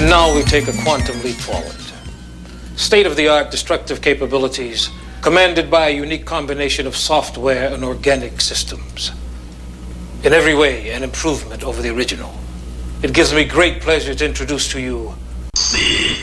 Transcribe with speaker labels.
Speaker 1: And now we take a quantum leap forward. State-of-the-art destructive capabilities commanded by a unique combination of software and organic systems. In every way, an improvement over the original. It gives me great pleasure to introduce to you
Speaker 2: C